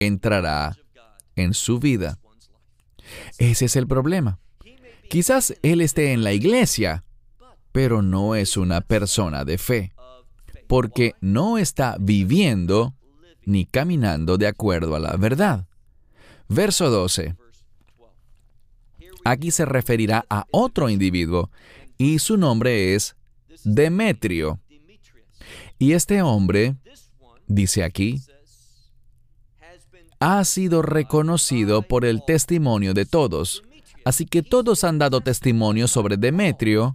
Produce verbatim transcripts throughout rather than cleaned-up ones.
entrará en su vida. Ese es el problema. Quizás él esté en la iglesia, pero no es una persona de fe, porque no está viviendo ni caminando de acuerdo a la verdad. Verso doce. Aquí se referirá a otro individuo, y su nombre es Demetrio. Y este hombre, dice aquí, ha sido reconocido por el testimonio de todos. Así que todos han dado testimonio sobre Demetrio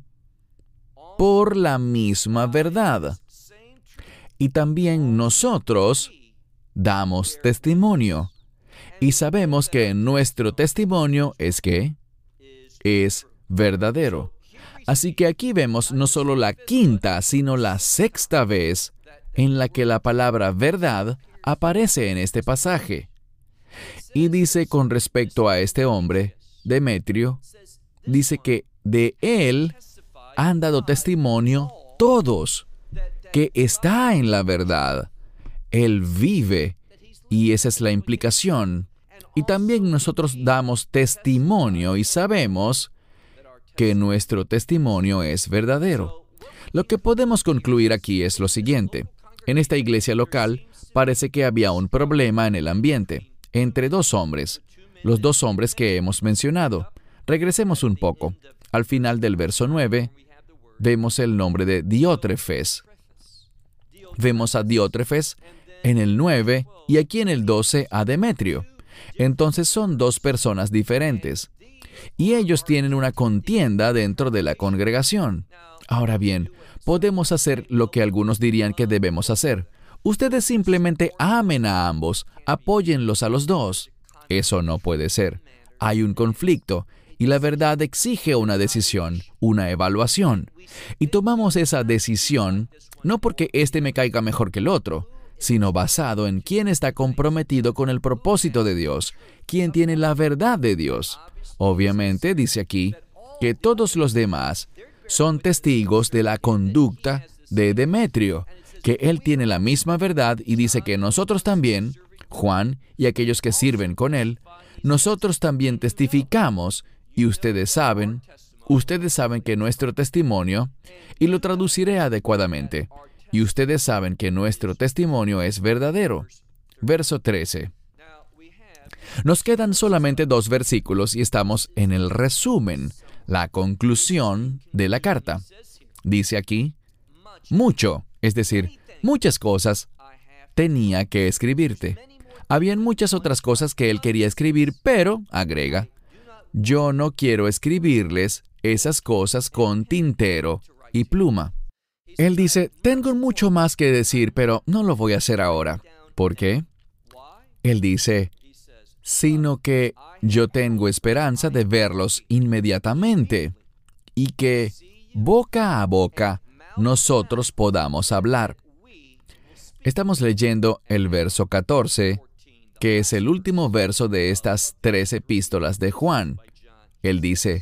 por la misma verdad. Y también nosotros damos testimonio. Y sabemos que nuestro testimonio es que es verdadero. Así que aquí vemos no solo la quinta, sino la sexta vez en la que la palabra verdad aparece en este pasaje. Y dice con respecto a este hombre, Demetrio, dice que de él han dado testimonio todos, que está en la verdad. Él vive, y esa es la implicación. Y también nosotros damos testimonio y sabemos que nuestro testimonio es verdadero. Lo que podemos concluir aquí es lo siguiente. En esta iglesia local parece que había un problema en el ambiente entre dos hombres, los dos hombres que hemos mencionado. Regresemos un poco. Al final del verso nueve, vemos el nombre de Diótrefes. Vemos a Diótrefes en el nueve y aquí en el doce a Demetrio. Entonces son dos personas diferentes. Y ellos tienen una contienda dentro de la congregación. Ahora bien, podemos hacer lo que algunos dirían que debemos hacer. Ustedes simplemente amen a ambos, apóyenlos a los dos. Eso no puede ser. Hay un conflicto, y la verdad exige una decisión, una evaluación. Y tomamos esa decisión no porque éste me caiga mejor que el otro, sino basado en quién está comprometido con el propósito de Dios, quién tiene la verdad de Dios. Obviamente, dice aquí, que todos los demás son testigos de la conducta de Demetrio, que él tiene la misma verdad y dice que nosotros también, Juan y aquellos que sirven con él, nosotros también testificamos, y ustedes saben, ustedes saben que nuestro testimonio, y lo traduciré adecuadamente, y ustedes saben que nuestro testimonio es verdadero. Verso trece. Nos quedan solamente dos versículos y estamos en el resumen, la conclusión de la carta. Dice aquí, mucho, es decir, muchas cosas tenía que escribirte. Habían muchas otras cosas que él quería escribir, pero, agrega, yo no quiero escribirles esas cosas con tintero y pluma. Él dice, tengo mucho más que decir, pero no lo voy a hacer ahora. ¿Por qué? Él dice, sino que yo tengo esperanza de verlos inmediatamente y que boca a boca nosotros podamos hablar. Estamos leyendo el verso catorce, que es el último verso de estas tres epístolas de Juan. Él dice,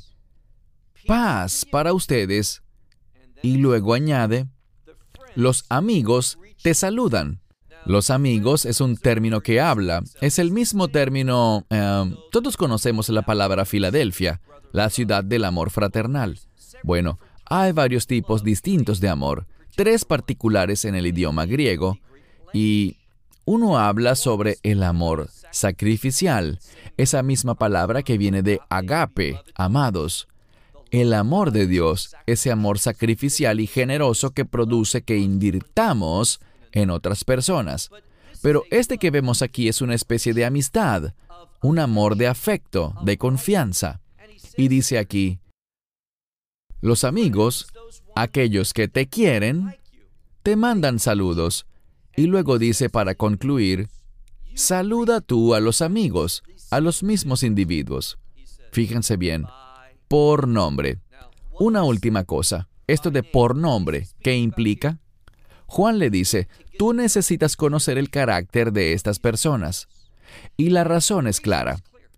paz para ustedes, y luego añade, los amigos te saludan. Los amigos es un término que habla, es el mismo término, eh, todos conocemos la palabra Filadelfia, la ciudad del amor fraternal. Bueno, hay varios tipos distintos de amor, tres particulares en el idioma griego, y uno habla sobre el amor sacrificial, esa misma palabra que viene de agape, amados. El amor de Dios, ese amor sacrificial y generoso que produce que invirtamos en otras personas. Pero este que vemos aquí es una especie de amistad, un amor de afecto, de confianza. Y dice aquí, los amigos, aquellos que te quieren, te mandan saludos. Y luego dice para concluir, saluda tú a los amigos, a los mismos individuos. Fíjense bien, por nombre. Una última cosa, esto de por nombre, ¿qué implica? Juan le dice, tú necesitas conocer el carácter de estas personas. Y la razón es clara.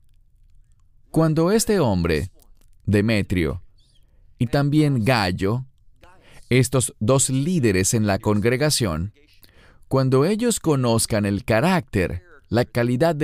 Cuando este hombre, Demetrio, y también Gallo, estos dos líderes en la congregación, cuando ellos conozcan el carácter, La calidad